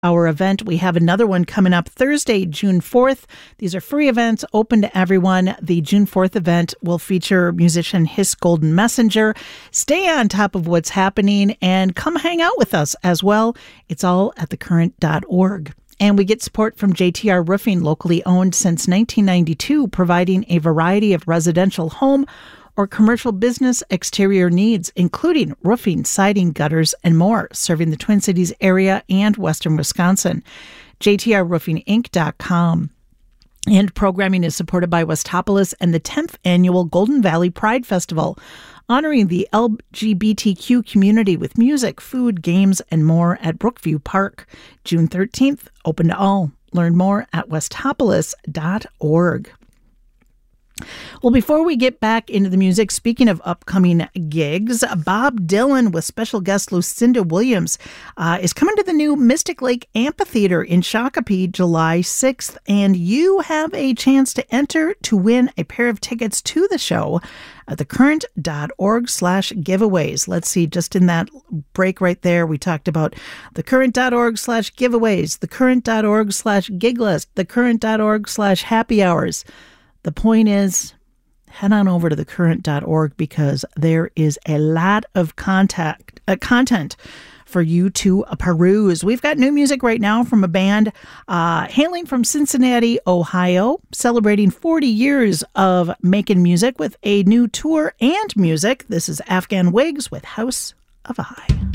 Our event. We have another one coming up Thursday, June 4th. These are free events open to everyone. The June 4th event will feature musician Hiss Golden Messenger. Stay on top of what's happening and come hang out with us as well. It's all at thecurrent.org. And we get support from JTR Roofing, locally owned since 1992, providing a variety of residential home or commercial business exterior needs, including roofing, siding, gutters, and more, serving the Twin Cities area and western Wisconsin. JTRRoofingInc.com. And programming is supported by Westopolis and the 10th Annual Golden Valley Pride Festival, honoring the LGBTQ community with music, food, games, and more at Brookview Park. June 13th, open to all. Learn more at westopolis.org. Well, before we get back into the music, speaking of upcoming gigs, Bob Dylan with special guest Lucinda Williams is coming to the new Mystic Lake Amphitheater in Shakopee July 6th, and you have a chance to enter to win a pair of tickets to the show at thecurrent.org/giveaways. Let's see, just in that break right there, we talked about thecurrent.org/giveaways, thecurrent.org/giglist, thecurrent.org/happy hours. The point is, head on over to thecurrent.org because there is a lot of content for you to peruse. We've got new music right now from a band hailing from Cincinnati, Ohio, celebrating 40 years of making music with a new tour and music. This is Afghan Wigs with House of I.